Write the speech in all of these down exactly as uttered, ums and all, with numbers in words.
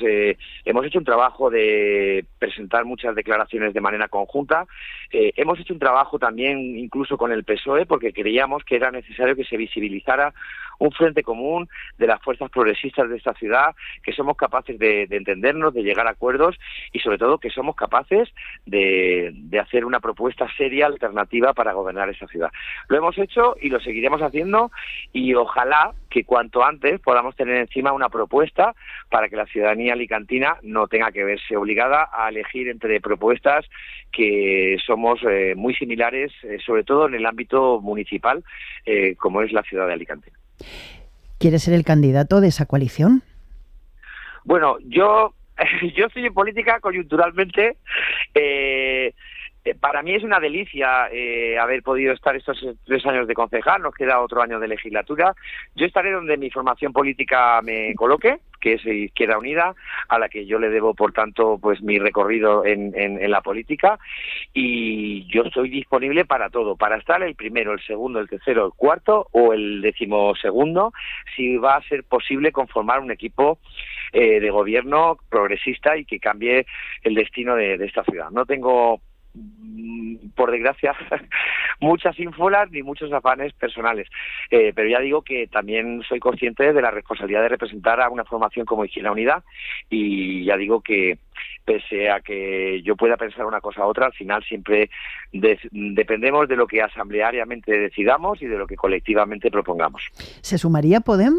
eh, hemos hecho un trabajo de presentar muchas declaraciones de manera conjunta. Eh, hemos hecho un trabajo también incluso con el P S O E, porque creíamos que era necesario que se visibilizara un frente común de las fuerzas progresistas de esta ciudad, que somos capaces de, de entendernos, de llegar a acuerdos y sobre todo que somos capaces de, de hacer una propuesta seria, alternativa para gobernar esa ciudad. Lo hemos hecho y lo seguiremos haciendo, y ojalá que cuanto antes podamos tener encima una propuesta para que la ciudadanía alicantina no tenga que verse obligada a elegir entre propuestas que somos eh, muy similares, eh, sobre todo en el ámbito municipal, eh, como es la ciudad de Alicante. ¿Quiere ser el candidato de esa coalición? Bueno, yo, yo estoy en política coyunturalmente. Eh, para mí es una delicia eh, haber podido estar estos tres años de concejal. Nos queda otro año de legislatura. Yo estaré donde mi formación política me coloque, que es Izquierda Unida, a la que yo le debo, por tanto, pues mi recorrido en, en, en la política, y yo estoy disponible para todo, para estar el primero, el segundo, el tercero, el cuarto o el decimosegundo, si va a ser posible conformar un equipo eh, de gobierno progresista y que cambie el destino de, de esta ciudad. No tengo, por desgracia, muchas ínfulas ni muchos afanes personales, eh, pero ya digo que también soy consciente de la responsabilidad de representar a una formación como Izquierda Unida, y ya digo que pese a que yo pueda pensar una cosa u otra, al final siempre de, dependemos de lo que asambleariamente decidamos y de lo que colectivamente propongamos. ¿Se sumaría Podem?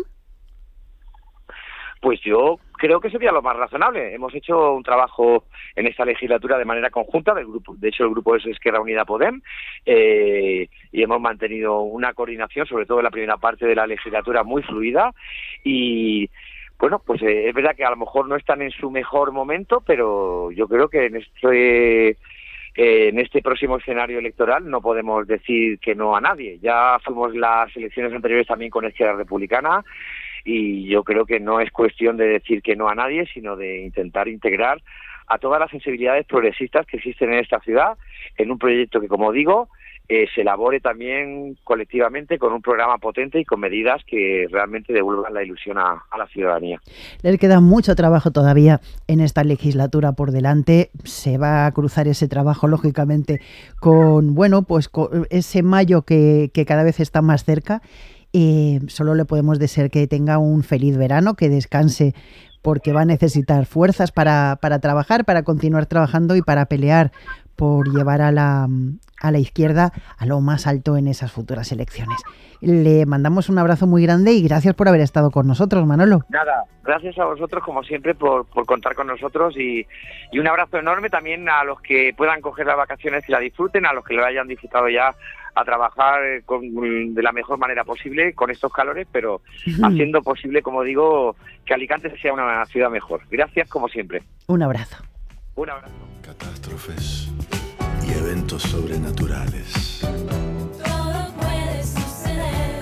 Pues yo creo que sería lo más razonable. Hemos hecho un trabajo en esta legislatura de manera conjunta del grupo. De hecho, el grupo es Izquierda Unida Podem, eh, y hemos mantenido una coordinación, sobre todo en la primera parte de la legislatura, muy fluida. Y bueno, pues eh, es verdad que a lo mejor no están en su mejor momento, pero yo creo que en este eh, en este próximo escenario electoral no podemos decir que no a nadie. Ya fuimos las elecciones anteriores también con Izquierda Republicana, y yo creo que no es cuestión de decir que no a nadie, sino de intentar integrar a todas las sensibilidades progresistas que existen en esta ciudad en un proyecto que, como digo, eh, se elabore también colectivamente con un programa potente y con medidas que realmente devuelvan la ilusión a, a la ciudadanía. Le queda mucho trabajo todavía en esta legislatura por delante. Se va a cruzar ese trabajo, lógicamente, con, bueno, pues con ese mayo que, que cada vez está más cerca. Eh, solo le podemos desear que tenga un feliz verano, que descanse, porque va a necesitar fuerzas para, para trabajar, para continuar trabajando y para pelear por llevar a la, a la izquierda a lo más alto en esas futuras elecciones. Le mandamos un abrazo muy grande y gracias por haber estado con nosotros, Manolo. Nada, gracias a vosotros, como siempre, por, por contar con nosotros, y, y un abrazo enorme también a los que puedan coger las vacaciones y la disfruten, a los que lo hayan disfrutado ya, a trabajar con, de la mejor manera posible con estos calores, pero haciendo posible, como digo, que Alicante sea una ciudad mejor. Gracias, como siempre. Un abrazo. Un abrazo. Catástrofes y eventos sobrenaturales. Todo puede suceder.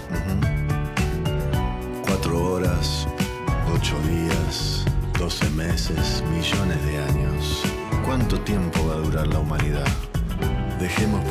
Uh-huh. Cuatro horas, ocho días, doce meses, millones de años. ¿Cuánto tiempo va a durar la humanidad? Dejemos